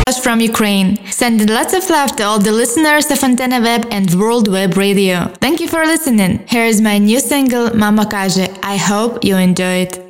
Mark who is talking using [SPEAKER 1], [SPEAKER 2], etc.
[SPEAKER 1] from Ukraine. Sending lots of love to all the listeners of Antenna Web and World Web Radio. Thank you for listening. Here is my new single, Mama Kaže. I hope you enjoy it.